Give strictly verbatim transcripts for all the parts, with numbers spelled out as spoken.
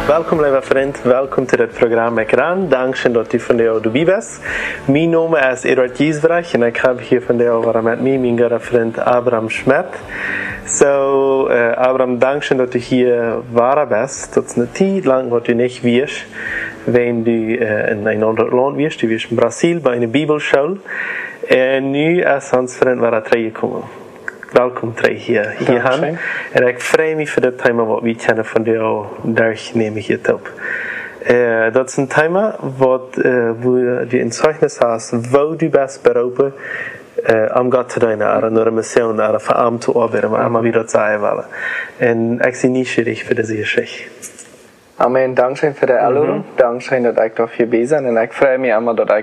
Welkom lieve vriend, welkom til dit program Ekran. Dankzij dat u vandaag erbij bent. Mijn naam is Eduard Giesbrecht en ik heb hier vandaag waar met mij mijn goede vriend Abraham Schmidt. So, uh, Abraham, dankzij dat u hier waar bent. Dat is een tijd lang wat u niet wist. Wenn du uh, in een ander land wist, u wist in Brazil bij een bibelschool. En nu is ons vriend waar teruggekomen. Welkom terug hier, hier aan. En ik vrij me voor het thema wat we kennen van jou doornemen hier op. Uh, dat is een thema wat uh, wo die in zeugnis hast, wo du best beroepen uh, om God te dienen, naar een missie, naar een verarmd te arbeiden, maar allemaal wieder zeggen willen. En ik zie nieuwsgierig voor deze geschichte. Amen, dankzij voor de aanloop, mm-hmm. dankzij dat ik daar hier bezig ben en ik vrij me allemaal dat ik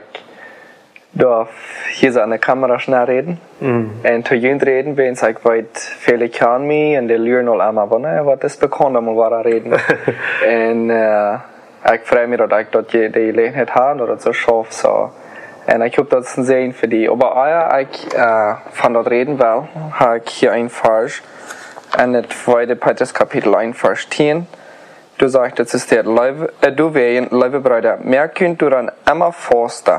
darf hier so an der Kamera schnell reden. Mm. Und zu jüngst reden, wenn ich weit viele kann mich und die lernen all einmal, aber ne, was ist bekannt, um war reden. Und äh, ich freue mich, dass ich dort die Gelegenheit habe, oder so schaffe, so. Und ich hoffe, das zu sehen für die. Aber auch, ich äh, von dort reden will, habe ich hier ein Vers, in das zweite Petrus Kapitel eins, Vers zehn. Du sagst, das ist der, äh, du wehen, liebe Brüder, mehr könnt du dann immer faster,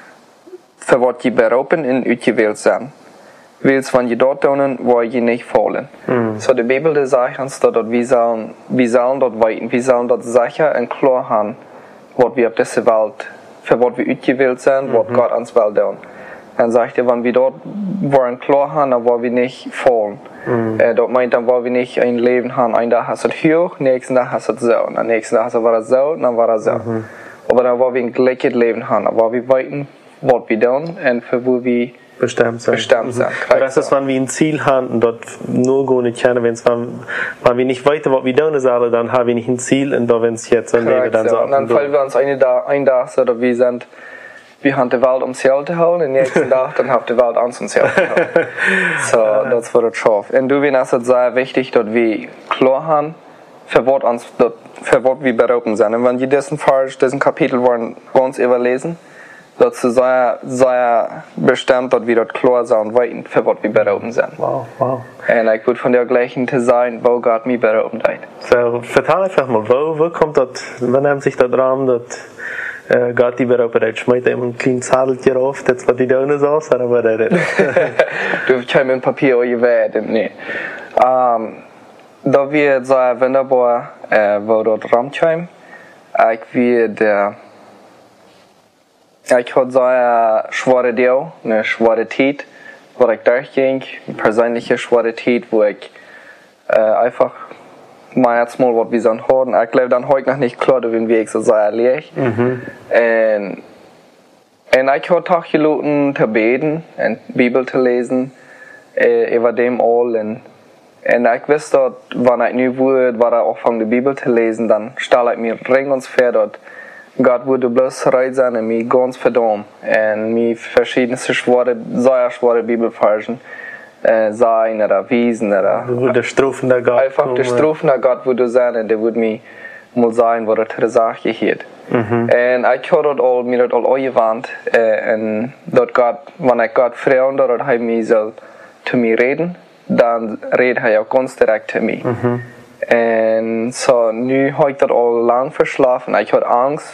für was je beroepen en uitgewählt zijn. Wils van je dort doen, waar je niet vallen. Mm. So die Bibel die sagt uns, dass wir sollen, wir sollen dort weiten, wir sollen dort sicher und klar haben, was wir auf dieser Welt, für was wir uitgewählt sind, mm-hmm. was Gott uns will tun. Dann sagt er, wenn wir dort waren klar haben, dann wollen wir nicht fallen. Mm. Äh, dort meint dann, wollen wir nicht ein Leben haben, ein Tag hast du es hoch, nächsten Tag hast du es so, und am nächsten Tag war es so, und dann war es so. Mm-hmm. Aber dann wollen wir ein gleiches Leben haben, dann wollen wir weiten, was wir tun und für wo wir bestimmt sind. Bestimmt sind. Mhm. Das ist, wenn wir ein Ziel haben und dort nur gar nicht kennen, wenn, wenn wir nicht weiter, was wir tun sollen, dann haben wir nicht ein Ziel und da, wenn es jetzt ein Leben dann so. Und dann fallen wir uns einen Tag, einen Tag so, dass wir sind, wir haben die Welt ums Herz zu holen, den nächsten Tag, dann haben die Welt uns ums Herz zu holen. So, das wird es schaffen. Und du, es ist sehr wichtig, dass wir klar haben, für was uns, für was wir berufen sind. Und wenn wir diesen Vers, diesen Kapitel wollen, ganz überlesen, dass es sehr, sehr bestimmt, dass wir dort klar sind, weiten, für was wir berufen sind. Wow, wow. Und ich würde von der gleichen zu sein, wo Gott mich berufen hat. So, vertel einfach mal, wo, wo kommt das, wann nimmt sich das Raum, dass äh, Gott die berufen hat? Schmeißt ihm ein kleines Zadelchen auf, das was die da unten saß, oder was ist das? Du hast ein Papier aufgewählt, nee. Um, da wird sehr wunderbar, äh, wo dort rumkommt. Ich wird, äh, Ich hatte so eine schwere Deal, eine schwere Zeit, wo ich durchging, eine persönliche schwere Zeit, wo ich äh, einfach mal jetzt mal, was wir so hatten. Ich glaube dann heute noch nicht klar, wie ich so sehr ehrlich. Mhm. Und, und ich hatte auch gelitten zu beten und die Bibel zu lesen, äh, über dem all. Und, und ich wusste, wenn ich nicht würde, war ich auch von der Bibel zu lesen, dann stelle ich mir ring und fair dort. Gott würde bloß bereit sein und mich ganz verdammt. Und mir verschiedene schwere, sehr schwere Bibelversen äh, sein oder wiesen oder. Du würdest Strophen der Gott. Einfach die Strophen der Gott würde sein und der würde mir mal sagen, was er zu der Sache hielt. Mhm. Und ich habe dort all, mir dort all angewandt. Äh, und dort Gott, wenn ich Gott fragen, dort hat mir soll zu mir reden, dann redet er auch ganz direkt zu mir. Mhm. Und so, nu habe ich das all lang verschlafen. Ich hatte Angst